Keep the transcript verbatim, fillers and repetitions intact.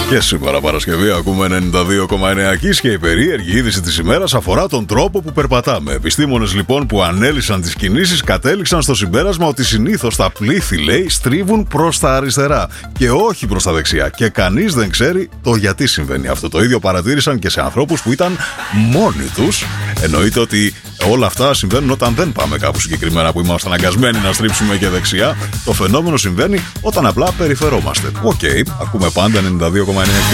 Και σήμερα Παρασκευή ακούμε ενενήντα δύο κόμμα εννέα Kiss και η περίεργη είδηση της ημέρας αφορά τον τρόπο που περπατάμε. Επιστήμονες λοιπόν που ανέλυσαν τις κινήσεις κατέληξαν στο συμπέρασμα ότι συνήθως τα πλήθη, λέει, στρίβουν προς τα αριστερά και όχι προς τα δεξιά. Και κανείς δεν ξέρει το γιατί συμβαίνει αυτό. Το ίδιο παρατήρησαν και σε ανθρώπους που ήταν μόνοι τους. Εννοείται ότι όλα αυτά συμβαίνουν όταν δεν πάμε κάπου συγκεκριμένα που είμαστε αναγκασμένοι να στρίψουμε και δεξιά. Το φαινόμενο συμβαίνει όταν απλά περιφερόμαστε. Οκ, okay, ακούμε πάντα ενενήντα δύο κόμμα εννέα